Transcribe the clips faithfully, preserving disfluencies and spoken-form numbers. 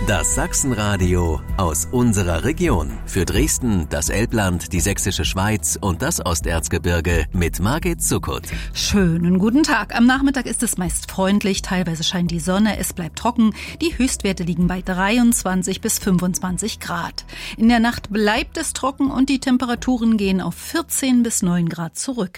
Das Sachsenradio aus unserer Region. Für Dresden, das Elbland, die Sächsische Schweiz und das Osterzgebirge mit Margit Zuckut. Schönen guten Tag. Am Nachmittag ist es meist freundlich, teilweise scheint die Sonne, es bleibt trocken. Die Höchstwerte liegen bei dreiundzwanzig bis fünfundzwanzig Grad. In der Nacht bleibt es trocken und die Temperaturen gehen auf vierzehn bis neun Grad zurück.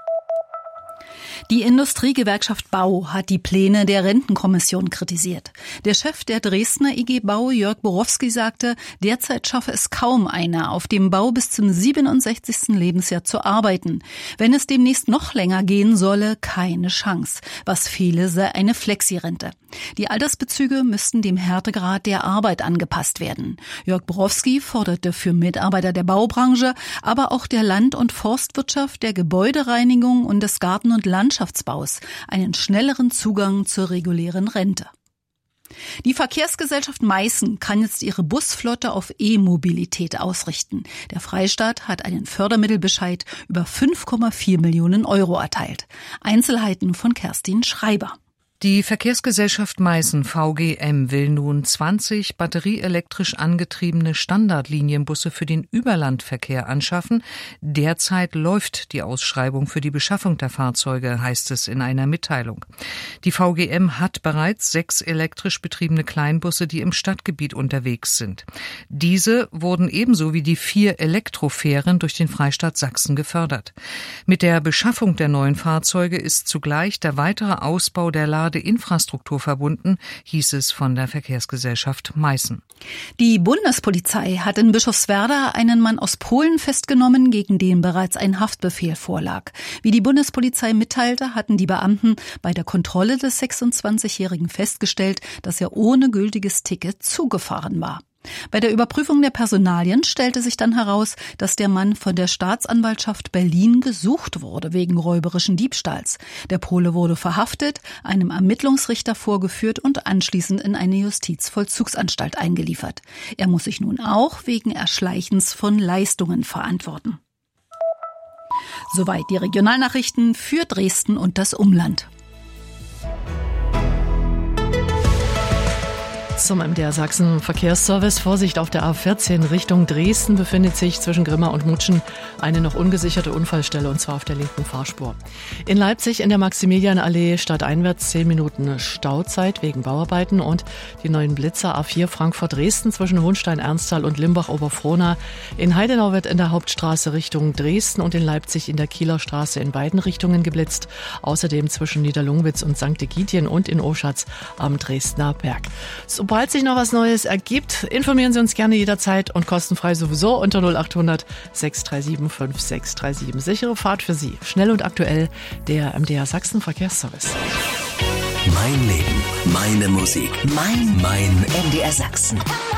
Die Industriegewerkschaft Bau hat die Pläne der Rentenkommission kritisiert. Der Chef der Dresdner I G Bau, Jörg Borowski, sagte, derzeit schaffe es kaum einer, auf dem Bau bis zum siebenundsechzigsten Lebensjahr zu arbeiten. Wenn es demnächst noch länger gehen solle, keine Chance. Was fehle, sei eine Flexirente. Die Altersbezüge müssten dem Härtegrad der Arbeit angepasst werden. Jörg Borowski forderte für Mitarbeiter der Baubranche, aber auch der Land- und Forstwirtschaft, der Gebäudereinigung und des Garten- und Landschaftsbaus einen schnelleren Zugang zur regulären Rente. Die Verkehrsgesellschaft Meißen kann jetzt ihre Busflotte auf E-Mobilität ausrichten. Der Freistaat hat einen Fördermittelbescheid über fünf Komma vier Millionen Euro erteilt. Einzelheiten von Kerstin Schreiber. Die Verkehrsgesellschaft Meißen V G M will nun zwanzig batterieelektrisch angetriebene Standardlinienbusse für den Überlandverkehr anschaffen. Derzeit läuft die Ausschreibung für die Beschaffung der Fahrzeuge, heißt es in einer Mitteilung. Die V G M hat bereits sechs elektrisch betriebene Kleinbusse, die im Stadtgebiet unterwegs sind. Diese wurden ebenso wie die vier Elektrofähren durch den Freistaat Sachsen gefördert. Mit der Beschaffung der neuen Fahrzeuge ist zugleich der weitere Ausbau der Lade Infrastruktur verbunden, hieß es von der Verkehrsgesellschaft Meißen. Die Bundespolizei hat in Bischofswerda einen Mann aus Polen festgenommen, gegen den bereits ein Haftbefehl vorlag. Wie die Bundespolizei mitteilte, hatten die Beamten bei der Kontrolle des sechsundzwanzigjährigen festgestellt, dass er ohne gültiges Ticket zugefahren war. Bei der Überprüfung der Personalien stellte sich dann heraus, dass der Mann von der Staatsanwaltschaft Berlin gesucht wurde wegen räuberischen Diebstahls. Der Pole wurde verhaftet, einem Ermittlungsrichter vorgeführt und anschließend in eine Justizvollzugsanstalt eingeliefert. Er muss sich nun auch wegen Erschleichens von Leistungen verantworten. Soweit die Regionalnachrichten für Dresden und das Umland. Zum M D R Sachsen Verkehrsservice. Vorsicht, auf der A vierzehn Richtung Dresden befindet sich zwischen Grimma und Mutschen eine noch ungesicherte Unfallstelle, und zwar auf der linken Fahrspur. In Leipzig in der Maximilianallee stadteinwärts zehn Minuten Stauzeit wegen Bauarbeiten, und die neuen Blitzer A vier Frankfurt-Dresden zwischen Hohenstein-Ernsthal und Limbach-Oberfrohna. In Heidenau wird in der Hauptstraße Richtung Dresden und in Leipzig in der Kieler Straße in beiden Richtungen geblitzt. Außerdem zwischen Niederlungwitz und Sankt Egidien und in Oschatz am Dresdner Berg. Sobald sich noch was Neues ergibt, informieren Sie uns gerne jederzeit und kostenfrei sowieso unter null acht hundert sechs drei sieben fünf sechs drei sieben. Sichere Fahrt für Sie. Schnell und aktuell, der M D R Sachsen Verkehrsservice. Mein Leben, meine Musik, mein, mein M D R Sachsen.